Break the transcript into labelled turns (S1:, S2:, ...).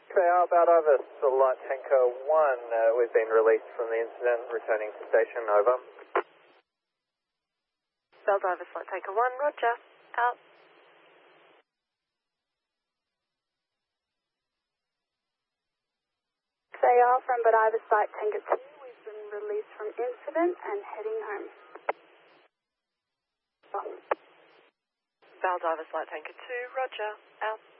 S1: KR Baldivis, Light Tanker 1, we've been released from the incident, returning to station, over.
S2: Baldivis, Light Tanker 1, roger, out.
S3: KR from Baldivis, Light Tanker 2, we've been released from incident and heading home.
S2: Baldivis, Light Tanker 2, roger, out.